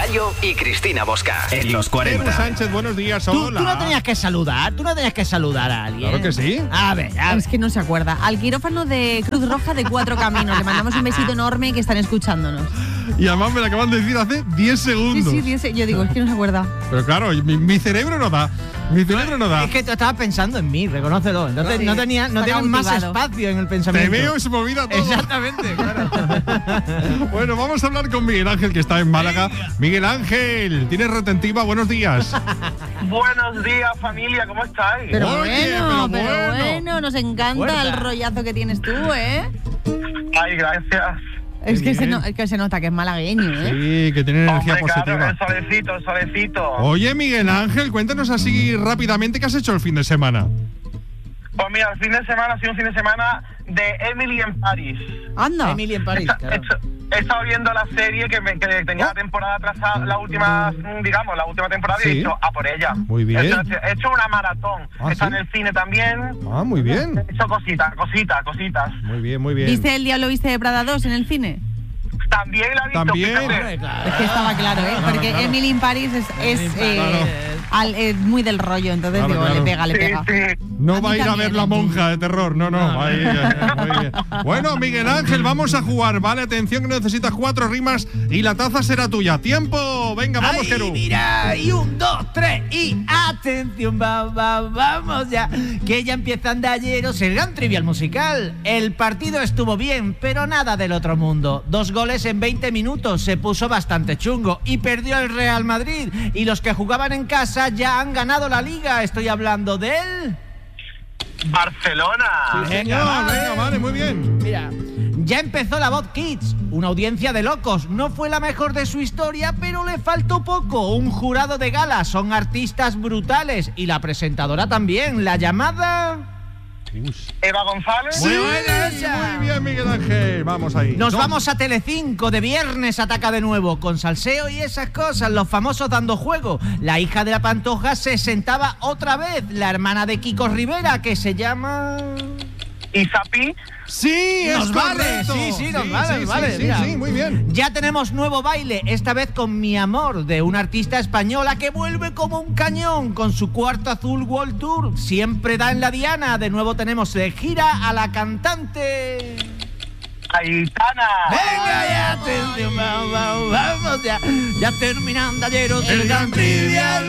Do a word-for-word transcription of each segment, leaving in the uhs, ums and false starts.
Gallo y Cristina Bosca. En los cuarenta. Pedro Sánchez, buenos días, ¿Tú, hola. tú no tenías que saludar, tú no tenías que saludar a alguien. Claro que sí. A ver, a ver. Es que no se acuerda. Al quirófano de Cruz Roja de Cuatro Caminos. Le mandamos un besito enorme que están escuchándonos. Y además me lo acaban de decir hace diez Sí, segundos. sí, dice- yo digo, es que no se acuerda. Pero claro, mi, mi cerebro no da. Mi cerebro no da. Es que tú estabas pensando en mí, reconócelo. Entonces Sí. no tenía, no Está tienes más cautivado. espacio en el Te pensamiento. veo y se me olvida todo. Exactamente, claro. Bueno, vamos a hablar con Miguel Ángel, que está en Málaga. Miguel Ángel, ¿tienes retentiva? Buenos días. Buenos días, familia, ¿cómo estáis? Pero Oye, bueno, pero pero bueno. bueno, nos encanta Fuerza. el rollazo que tienes tú, ¿eh? Ay, gracias. Es que, bien. se no- es que se nota que es malagueño, ¿eh? Sí, que tiene energía Hombre, positiva. claro, el solecito, el solecito. Oye, Miguel Ángel, cuéntanos así rápidamente qué has hecho el fin de semana. Pues mira, el fin de semana ha sido un fin de semana de Emily en París. Anda. Emily en París, He, claro. hecho- he estado viendo la serie que, me, que tenía la temporada atrasada, la última, digamos, la última temporada, y Sí. he dicho, a por ella. Muy bien. He hecho, he hecho una maratón. Ah, Está ¿sí? en el cine también. Ah, muy bien. He hecho cositas, cositas, cositas. Muy bien, muy bien. ¿Viste El Diablo Viste de Prada dos en el cine? También la he visto. También. fíjate. Hombre, claro. Es que estaba claro, ¿eh? Claro, Porque claro. Emily in Paris es, es, eh, Claro. al- eh, muy del rollo, entonces Claro, digo, claro. le pega, le Sí, pega. sí. No A va a mí ir a también, ver La ¿eh? Monja de terror, no, no. va a ir, eh, muy bien. Bueno, Miguel Ángel, vamos a jugar, ¿vale? Atención que necesitas cuatro rimas y la taza será tuya. ¡Tiempo! Venga, vamos, Ay, Jeru. mira, y un, dos, tres, y atención, va, va, vamos ya, que ya empieza Andalleros, el gran trivial musical. El partido estuvo bien, pero nada del otro mundo. Dos goles en veinte minutos, se puso bastante chungo y perdió el Real Madrid. Y los que jugaban en casa ya han ganado la liga. Estoy hablando de él. Barcelona. Sí, señor, venga, vale, muy bien. Mira, ya empezó la Voz Kids, una audiencia de locos. No fue la mejor de su historia, pero le faltó poco. Un jurado de gala, son artistas brutales. Y la presentadora también, la llamada... Eva González. Muy, buena bien, esa. muy bien, Miguel Ángel. Vamos ahí. Nos No. vamos a Telecinco, de viernes ataca de nuevo, con salseo y esas cosas, los famosos dando juego. La hija de la Pantoja se sentaba otra vez, la hermana de Kiko Rivera, que se llama... Isapi. Sí, es Nos vale, correcto. sí, sí, nos vale, sí, vale, sí, mira. sí, muy bien. Ya tenemos nuevo baile, esta vez con Mi Amor, de una artista española que vuelve como un cañón con su cuarto Azul World Tour. Siempre da en la diana. De nuevo tenemos de gira a la cantante... Aitana. Venga ya, atención, vamos, vamos, vamos ya. Ya terminando ayer el gran trivial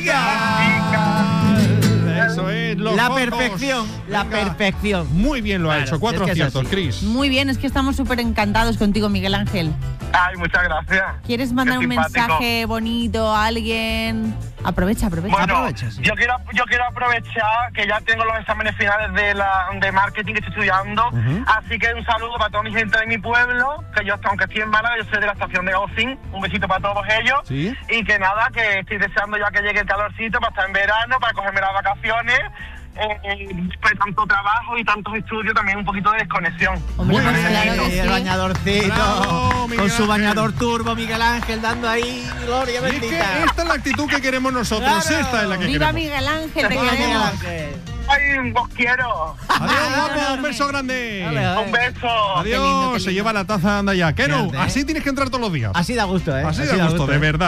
musical. Eso es, los La focos. perfección, la Venga. perfección. Muy bien lo ha Claro, hecho. Cuatro es que es aciertos, así. Cris. Muy bien, es que estamos súper encantados contigo, Miguel Ángel. Ay, muchas gracias. ¿Quieres mandar Qué un simpático. mensaje bonito a alguien? Aprovecha, aprovecha. Bueno, Aprovecha, sí. yo quiero yo quiero aprovechar que ya tengo los exámenes finales de la de marketing que estoy estudiando, Ujú. así que un saludo para toda mi gente de mi pueblo, que yo aunque estoy en Málaga, yo soy de la estación de Gaucín, un besito para todos ellos, Sí. y que nada, que estoy deseando ya que llegue el calorcito para estar en verano, para cogerme las vacaciones. Eh, eh, después de tanto trabajo y tantos estudios, también un poquito de desconexión. Hombre, Muy pues bien. claro que el sí. bañadorcito, Bravo, Miguel con su Ángel. bañador turbo, Miguel Ángel, dando ahí gloria Y es que bendita. esta es la actitud que queremos nosotros. Claro. Esta es la que ¡Viva queremos. Miguel Ángel! Te Vamos. Miguel queremos. Ángel. ¡Ay, os quiero! Adiós, guapo. Un beso grande. Dale, dale. ¡Un beso! Adiós. Qué lindo, qué Se lindo. lleva la taza, anda ya. Kero, Fíjate, ¿eh? así tienes que entrar todos los días. Así da gusto, ¿eh? Así de gusto, de verdad.